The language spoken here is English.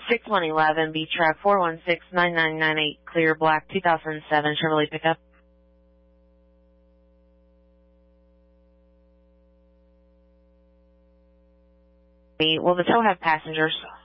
6111 B track 416-9998 clear black 2007 Chevrolet pickup. Will the tow have passengers?